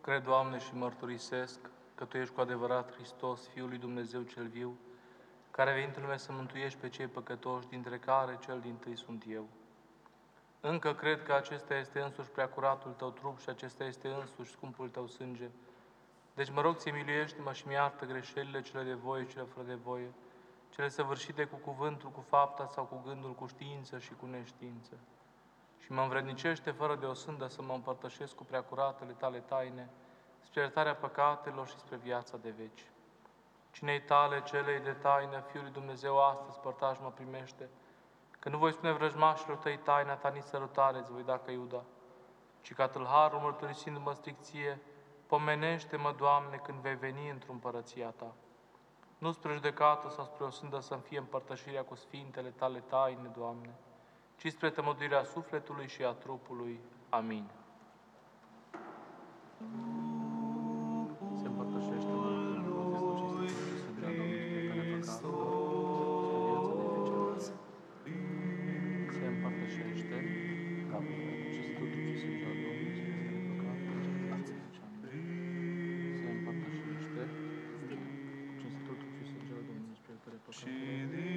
Cred, Doamne, și mărturisesc că Tu ești cu adevărat Hristos, Fiul lui Dumnezeu cel viu, care ai venit în lume să mântuiești pe cei păcătoși, dintre care cel dintâi sunt eu. Încă cred că acesta este însuși preacuratul Tău trup și acesta este însuși scumpul Tău sânge. Deci mă rog, Ție, miluiește-mă și mi-iartă greșelile, cele de voie și cele fără de voie, cele săvârșite cu cuvântul, cu fapta sau cu gândul, cu știință și cu neștiință. Și mă învrednicește fără de o sândă să mă împărtășesc cu preacuratele Tale taine, spre iertarea păcatelor și spre viața de veci. Cinei Tale, celei de taină, Fiul lui Dumnezeu, astăzi părtaș mă primește, că nu voi spune vrăjmașilor Tăi taina Ta, nici sărutare îți voi da ca Iuda, ci ca tâlharul mărturisindu-mă stricție, pomenește-mă, Doamne, când vei veni într-o împărăția Ta. Nu spre judecată sau spre o sândă să-mi fie împărtășirea cu sfintele Tale taine, Doamne, ci spre tămăduirea sufletului și a trupului. Amin. Se împărtășește mărturia cu cei și sângea Domnului spre păcatelor, spre viața de vecie. Se împărtășește cu cinstitul și sângea Domnului spre păcatelor, spre viața de vecie. Se împărtășește cu cinstitul și sângea Domnului spre păcatelor,